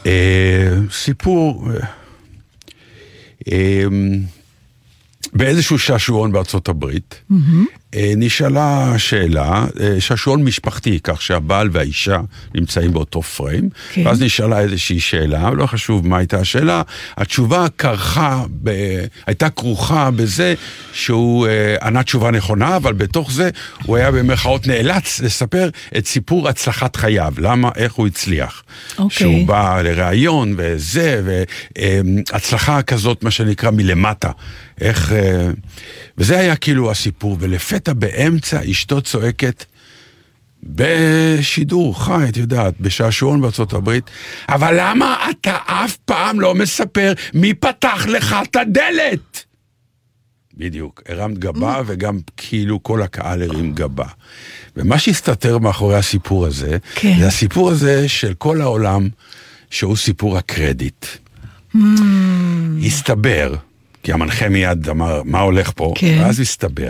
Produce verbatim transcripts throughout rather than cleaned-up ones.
סיפור, באיזשהו שעשועון בארצות הברית, נשאלה שאלה, שעשועון משפחתי, כך שהבעל והאישה נמצאים באותו פריים, ואז נשאלה איזושהי שאלה, לא חשוב מה הייתה השאלה, התשובה כרכה, הייתה כרוכה בזה שהוא ענה תשובה נכונה, אבל בתוך זה הוא היה במרכאות נאלץ לספר את סיפור הצלחת חייו, למה, איך הוא הצליח. שהוא בא לראיון וזה, והצלחה כזאת, מה שנקרא מלמטה, איך... וזה היה כאילו הסיפור, ולפתע באמצע אשתו צועקת בשידור חי, את יודעת, בשעשועון בארצות הברית, אבל למה אתה אף פעם לא מספר מי פתח לך את הדלת? בדיוק, הרמת גבה, וגם כאילו כל הקהל הרים גבה. ומה שהסתתר מאחורי הסיפור הזה, כן. זה הסיפור הזה של כל העולם, שהוא סיפור הקרדיט. Mm. הסתבר, כי המנחה מיד אמר, מה הולך פה? כן. ואז הסתבר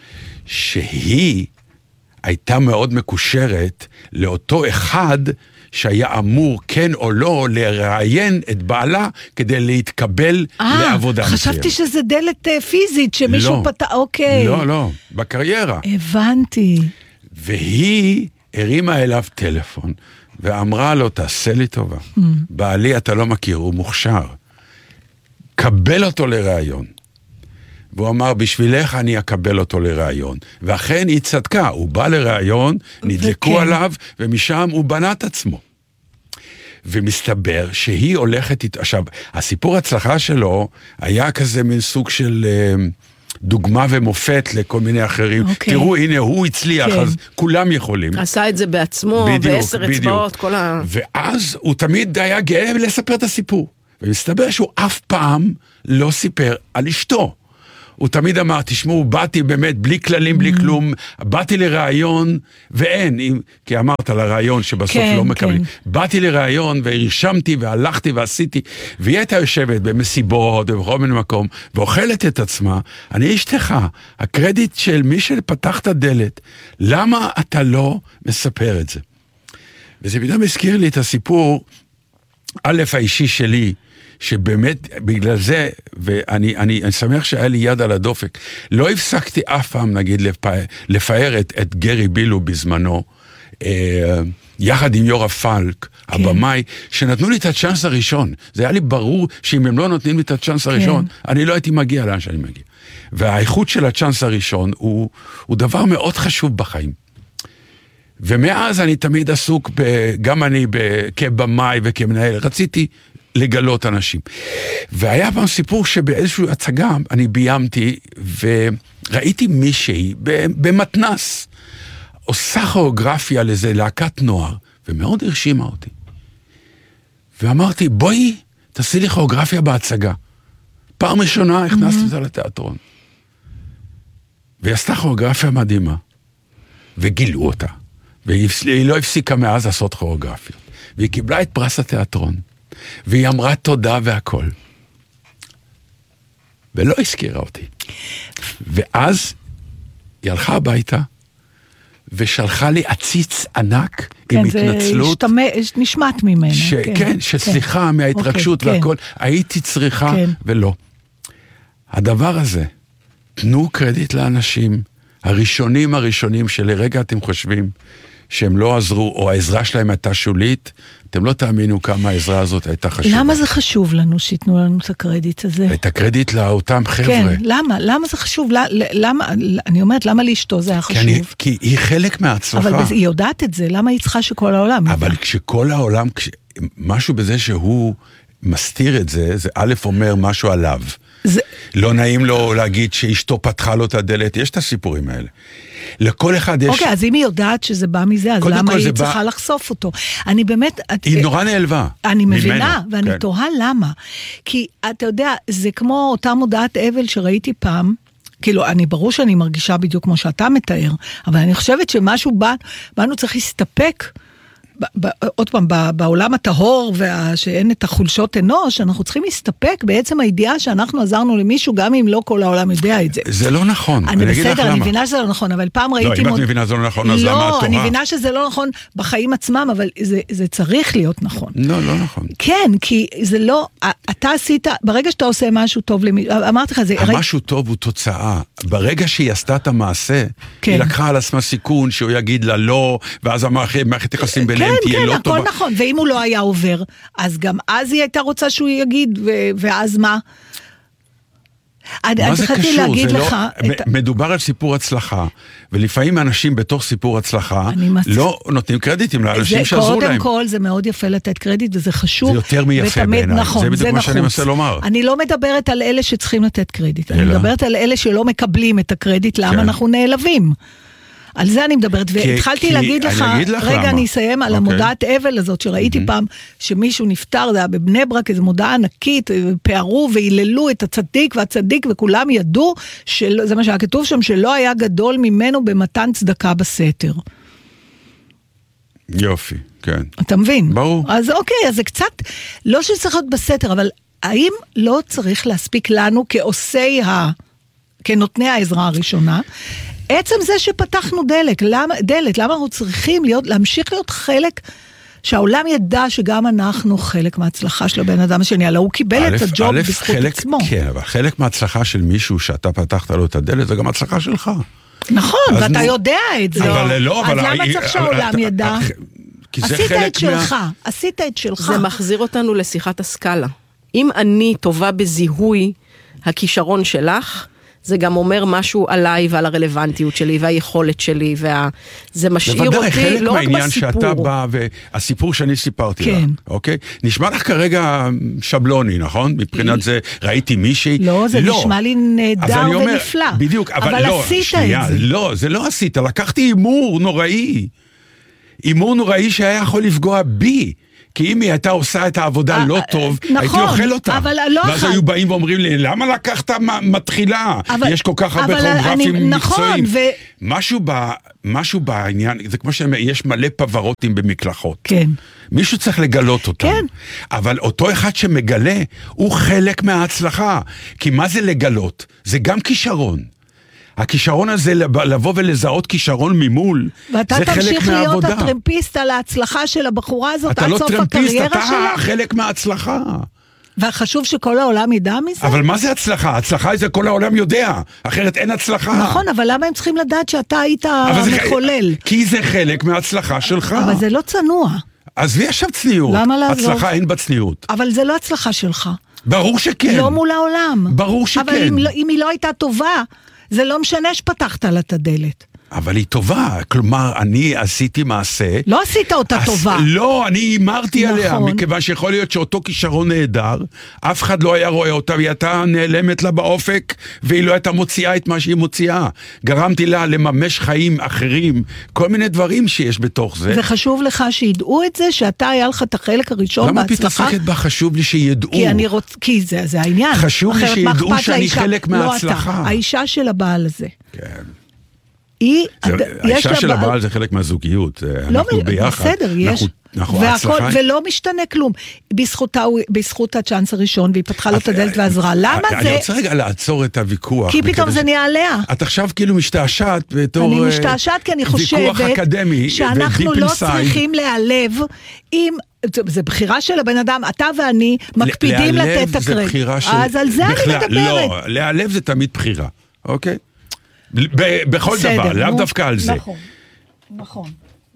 שהיא הייתה מאוד מקושרת לאותו אחד שהיה אמור כן או לא לראיין את בעלה כדי להתקבל 아, לעבודה מסוימת. חשבתי שזה דלת פיזית שמישהו לא, פתח, אוקיי. לא, לא, בקריירה. הבנתי. והיא הרימה אליו טלפון ואמרה לו, תעשה לי טובה. Mm. בעלי אתה לא מכיר, הוא מוכשר. קבל אותו לראיון. והוא אמר, בשבילך אני אקבל אותו לראיון. ואכן היא צדקה, הוא בא לראיון, נדלקו וכן. עליו, ומשם הוא בנה את עצמו. ומסתבר שהיא הולכת איתו. עכשיו, הסיפור הצלחה שלו היה כזה מין סוג של דוגמה ומופת לכל מיני אחרים. Okay. תראו, הנה, הוא הצליח, okay. אז כולם יכולים. עשה את זה בעצמו, בדיוק, בעשר בדיוק. אצבעות, כל ה... ואז הוא תמיד היה גאה לספר את הסיפור. ומסתבר שהוא אף פעם לא סיפר על אשתו. הוא תמיד אמר, תשמעו, באתי באמת בלי כללים, בלי כלום, באתי לרעיון, ואין, כי אמרת לרעיון שבסוף כן, לא מקבלים. כן. באתי לרעיון והרשמתי והלכתי ועשיתי, והיא הייתה יושבת במסיבות ובכל מיני מקום, ואוכלת את עצמה, אני אשתך, הקרדיט של מי שפתח את הדלת, למה אתה לא מספר את זה? וזה פתאום הזכיר לי את הסיפור, א' האישי שלי, שבאמת בגלל זה, ואני אני, אני שמח שהיה לי יד על הדופק, לא הפסקתי אף פעם, נגיד, לפאר, לפאר את, את גרי בילו בזמנו, אה, יחד עם יורה פלק, כן. הבמאי, שנתנו לי את הצ'אנס הראשון. זה היה לי ברור שאם הם לא נותנים לי את הצ'אנס הראשון, כן. אני לא הייתי מגיע לאן שאני מגיע. והאיכות של הצ'אנס הראשון הוא, הוא דבר מאוד חשוב בחיים. ומאז אני תמיד עסוק, ב, גם אני ב, כבמאי וכמנהל, רציתי לגלות אנשים. והיה פעם סיפור שבאיזשהו הצגה אני ביימתי, וראיתי מישהי במתנס, עושה כוריאוגרפיה לזה להקת נוער, ומאוד הרשימה אותי. ואמרתי, בואי, תעשי לי כוריאוגרפיה בהצגה. פעם ראשונה הכנסתי אותה לתיאטרון. והיא עשתה כוריאוגרפיה מדהימה, וגילו אותה. והיא לא הפסיקה מאז לעשות כוריאוגרפיות. והיא קיבלה את פרס התיאטרון. והיא אמרה תודה והכל. ולא הזכירה אותי. ואז היא הלכה הביתה, ושלחה לי עציץ ענק, כן, עם התנצלות. כן, זה נשמט ממנה. ש... כן, כן, שסליחה כן. מההתרגשות אוקיי, והכל. כן. הייתי צריכה כן. ולא. הדבר הזה, תנו קרדיט לאנשים, הראשונים הראשונים שלרגע אתם חושבים, שהם לא עזרו, או העזרה שלהם הייתה שולית, אתם לא תאמינו כמה העזרה הזאת הייתה חשובה. למה זה חשוב לנו שיתנו לנו את הקרדיט הזה? את הקרדיט לאותם חבר'ה. כן, למה? למה זה חשוב? למה, אני אומרת, למה לאשתו זה היה חשוב? כי, אני, כי היא חלק מההצלחה. אבל היא יודעת את זה, למה היא צריכה שכל העולם? אבל ידע? כשכל העולם, כש, משהו בזה שהוא מסתיר את זה, זה א' אומר משהו עליו. זה... לא נעים לו להגיד שאשתו פתחה לו את הדלת, יש את הסיפורים האלה. לכל אחד יש... אוקיי, אז אם היא יודעת שזה בא מזה, אז למה היא צריכה בא... לחשוף אותו? אני באמת... היא נורא נעלבה. אני מבינה, ממנו. ואני כן. תוהה למה. כי אתה יודע, זה כמו אותה מודעת אבל שראיתי פעם, כאילו, אני ברור שאני מרגישה בדיוק כמו שאתה מתאר, אבל אני חושבת שמשהו בא, באנו צריך להסתפק עוד פעם, בעולם הטהור, שאין את החולשות אנוש, אנחנו צריכים להסתפק בעצם הידיעה שאנחנו עזרנו למישהו, גם אם לא כל העולם יודע את זה. זה לא נכון. אני בסדר, אני מבינה שזה לא נכון, אבל פעם ראיתי... לא, אם את מבינה שזה לא נכון, אז למה התורה? לא, אני מבינה שזה לא נכון בחיים עצמם, אבל זה צריך להיות נכון. לא, לא נכון. כן, כי זה לא... אתה עשית, ברגע שאתה עושה משהו טוב, אמרתי לך, זה... המשהו טוב הוא תוצאה. ברגע שהיא עשתה את המעשה, היא לקחה על עצמה סיכון שהוא יגיד לה לא, ואז המערכת יחסים ביניהם תהיה לא טובה. כן, כן, הכל נכון, ואם הוא לא היה עובר, אז גם אז היא הייתה רוצה שהוא יגיד, ואז מה? מה זה קשור? מדובר על סיפור הצלחה, ולפעמים אנשים בתוך סיפור הצלחה לא נותנים קרדיטים לאנשים שעזרו להם. קודם כל זה מאוד יפה לתת קרדיט, וזה חשוב. זה יותר מיפה בעיניי, זה בדיוק מה שאני מנסה לומר. אני לא מדברת על אלה שצריכים לתת קרדיט, אני מדברת על אלה שלא מקבלים את הקרדיט, למה אנחנו נעלבים. על זה אני מדברת, והתחלתי להגיד לך, רגע אני אסיים על המודעת אבל הזאת, שראיתי פעם שמישהו נפטר, זה היה בבני ברק, איזו מודעה ענקית, פערו והיללו את הצדיק והצדיק, וכולם ידעו, זה מה שהיה כתוב שם, שלא היה גדול ממנו במתן צדקה בסתר. יופי, כן. אתה מבין? ברור. אז אוקיי, אז זה קצת, לא שצריך להיות בסתר, אבל האם לא צריך להספיק לנו כעושי ה... כנותני העזרה הראשונה, עצם זה שפתחנו דלק, למה, דלת, למה אנחנו צריכים להיות, להמשיך להיות חלק, שהעולם ידע שגם אנחנו חלק מההצלחה של הבן אדם השני, אלא הוא קיבל את הג'וב בזכות עצמו. כן, אבל חלק מההצלחה של מישהו שאתה פתחת לו את הדלת, זה גם הצלחה שלך. נכון, ואתה יודע את זה. אבל לא, אז למה צריך שהעולם ידע? עשית את שלך, עשית את שלך. זה מחזיר אותנו לשיחת הסקאלה. אם אני טובה בזיהוי הכישרון שלך, זה גם אומר משהו עליי ועל הרלוונטיות שלי והיכולת שלי, וזה משאיר אותי לא רק בסיפור. חלק מהעניין שאתה בא, והסיפור שאני סיפרתי כן. לה, אוקיי? נשמע לך כרגע שבלוני, נכון? מבחינת זה, ראיתי מישהי. לא, זה לא. נשמע לי נהדר ונפלא. בדיוק, אבל, אבל לא, עשית שנייה, את זה. לא, זה לא עשית, לקחתי אימור נוראי. אימור נוראי שהיה יכול לפגוע בי. כי אם היא הייתה עושה את העבודה לא טוב, הייתי אוכל אותה. ואז היו באים ואומרים לי, למה לקחת מתחילה? יש כל כך הרבה כוריאוגרפים מקצועיים. משהו בעניין, זה כמו שיש מלא פברותים במקלחות. כן. מישהו צריך לגלות אותם. כן. אבל אותו אחד שמגלה, הוא חלק מההצלחה. כי מה זה לגלות? זה גם כישרון. הכישרון הזה, לבוא ולזהות כישרון ממול, זה חלק מהעבודה. ואתה תמשיך להיות הטרמפיסט על ההצלחה של הבחורה הזאת, עד סוף הקריירה שלה? אתה לא טרמפיסט, אתה חלק מההצלחה. וחשוב שכל העולם ידע מזה? אבל מה זה הצלחה? הצלחה זה כל העולם יודע, אחרת אין הצלחה. נכון, אבל למה הם צריכים לדעת שאתה היית מחולל? כי זה חלק מההצלחה שלך. אבל זה לא צנוע. אז יש שם צניעות. למה לעזוב? הצלחה אין בצניעות. אבל זה לא הצלחה שלך. ברור שכן. לא מול העולם. ברור שכן. אבל אם, אם היא לא הייתה טובה, זה לא משנה שפתחת לה את הדלת. אבל היא טובה, כלומר, אני עשיתי מעשה. לא עשית אותה עש... טובה. לא, אני אימרתי נכון. עליה, מכיוון שיכול להיות שאותו כישרון נהדר, אף אחד לא היה רואה אותה, והיא הייתה נעלמת לה באופק, והיא לא הייתה מוציאה את מה שהיא מוציאה. גרמתי לה לממש חיים אחרים, כל מיני דברים שיש בתוך זה. וחשוב לך שידעו את זה, שאתה היה לך את החלק הראשון למה בהצלחה. למה פתעסקת בה? חשוב לי שידעו. כי, אני רוצ... כי זה, זה העניין. חשוב לי שידעו שאני לאישה... חלק מההצלחה. לא אתה, האישה של הבעל הזה. כן. היא, האישה של הבעל זה חלק מהזוגיות, אנחנו ביחד. בסדר, יש. ולא משתנה כלום. בזכות הצ'אנס הראשון, והיא פתחה לו את הדלת ועזרה. למה זה? אני רוצה רגע לעצור את הוויכוח. כי פתאום זה נהיה עליה. את עכשיו כאילו משתעשעת בתור אני משתעשעת כי אני חושבת שאנחנו לא צריכים להיעלב אם... זה בחירה של הבן אדם, אתה ואני מקפידים לתת את הקרדיט. אז על זה אני מדברת. לא, להיעלב זה תמיד בחירה, אוקיי? בכל דבר, לאו דווקא על זה. נכון, נכון.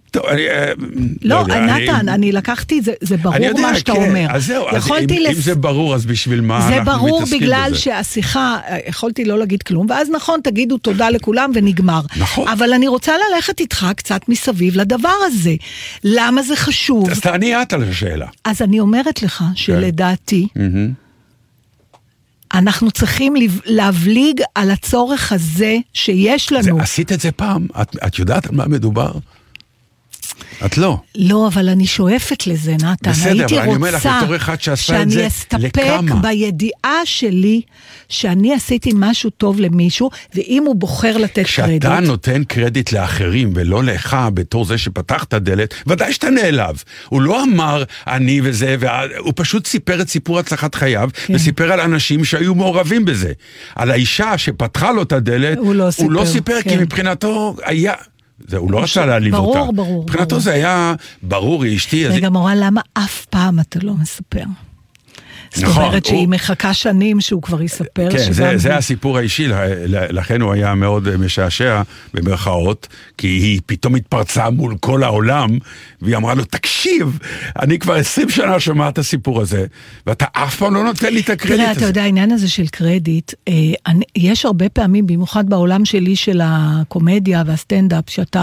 לא, נתן, אני לקחתי, זה ברור מה שאתה אומר. אז זהו, אם זה ברור, אז בשביל מה אנחנו מתעסקים בזה? זה ברור בגלל שהשיחה, יכולתי לא להגיד כלום, ואז נכון, תגידו תודה לכולם ונגמר. נכון. אבל אני רוצה ללכת איתך קצת מסביב לדבר הזה. למה זה חשוב? אז תעני את על השאלה. אז אני אומרת לך שלדעתי, אנחנו צריכים להבליג על הצורך הזה שיש לנו. עשית את זה פעם? את יודעת על מה מדובר? את לא. לא, אבל אני שואפת לזה, נתן. בסדר, אבל אני אומר לך, בתור אחד שעשה את זה, לכמה? שאני אסתפק בידיעה שלי, שאני עשיתי משהו טוב למישהו, ואם הוא בוחר לתת קרדיט. כשאתה נותן קרדיט לאחרים, ולא לך, בתור זה שפתח את הדלת, ודאי שאתה נעלב. הוא לא אמר, אני וזה, הוא פשוט סיפר את סיפור הצלחת חייו, כן. וסיפר על אנשים שהיו מעורבים בזה. על האישה שפתחה לו את הדלת, הוא לא סיפר, הוא לא סיפר כן. כי מבחינתו היה... זה, הוא לא רצה להעליב אותה. ברור, ברור. מבחינתו זה היה ברור, היא אשתי. רגע, מורה, למה אף פעם אתה לא מספר? זאת אומרת שהיא מחכה שנים שהוא כבר יספר. כן, זה הסיפור האישי, לכן הוא היה מאוד משעשע במרכאות, כי היא פתאום התפרצה מול כל העולם, והיא אמרה לו, תקשיב, אני כבר עשרים שנה שומע את הסיפור הזה, ואתה אף פעם לא נותן לי את הקרדיט הזה. תראה, אתה יודע, העניין הזה של קרדיט, יש הרבה פעמים, במיוחד בעולם שלי של הקומדיה והסטנדאפ, שאתה...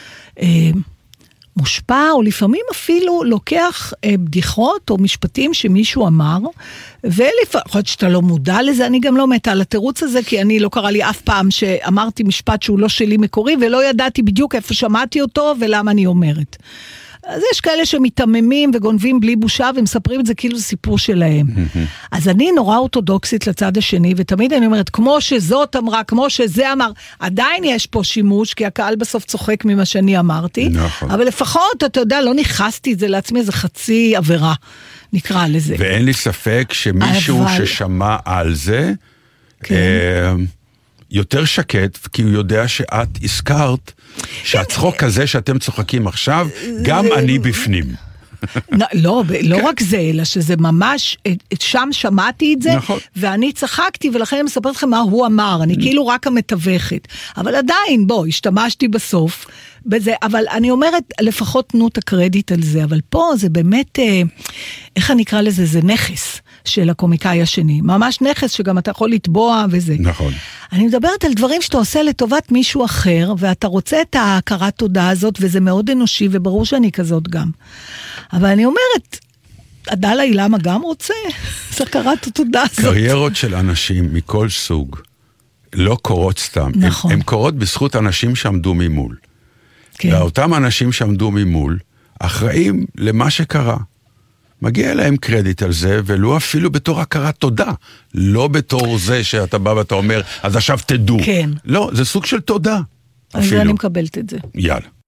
מושפע, או לפעמים אפילו לוקח אה, בדיחות או משפטים שמישהו אמר, ולפחות שאתה לא מודע לזה, אני גם לא מתה על התירוץ הזה, כי אני לא קרה לי אף פעם שאמרתי משפט שהוא לא שלי מקורי, ולא ידעתי בדיוק איפה שמעתי אותו, ולמה אני אומרת. אז יש כאלה שמתאממים וגונבים בלי בושה, ומספרים את זה כאילו זה סיפור שלהם. אז אני נורא אורתודוקסית לצד השני, ותמיד אני אומרת, כמו שזאת אמרה, כמו שזה אמר, עדיין יש פה שימוש, כי הקהל בסוף צוחק ממה שאני אמרתי, נכון. אבל לפחות, אתה יודע, לא נכנסתי את זה לעצמי, זה חצי עבירה, נקרא לזה. ואין לי ספק שמישהו אבל... ששמע על זה, כן. אה, יותר שקט, כי הוא יודע שאת הזכרת, שהצחוק הזה שאתם צוחקים עכשיו, גם אני בפנים. לא, לא רק זה, אלא שזה ממש, שם שמעתי את זה, ואני צחקתי, ולכן אני מספרת לכם מה הוא אמר, אני כאילו רק המתווכת. אבל עדיין, בוא, השתמשתי בסוף, בזה, אבל אני אומרת, לפחות תנו את הקרדיט על זה, אבל פה זה באמת, איך אני אקרא לזה, זה נכס של הקומיקאי השני, ממש נכס שגם אתה יכול לתבוע וזה. נכון. אני מדברת על דברים שאתה עושה לטובת מישהו אחר, ואתה רוצה את ההכרת תודה הזאת, וזה מאוד אנושי, וברור שאני כזאת גם. אבל אני אומרת, הדלי למה גם רוצה? זה הכרת התודה הזאת. קריירות של אנשים מכל סוג, לא קורות סתם. נכון. הן קורות בזכות אנשים שעמדו ממול. כן. ואותם אנשים שעמדו ממול, אחראים למה שקרה. מגיע להם קרדיט על זה, ולא אפילו בתור הכרת תודה. לא בתור זה שאתה בא ואתה אומר, אז עכשיו תדעו. כן. לא, זה סוג של תודה. אז אני מקבלת את זה. יאללה.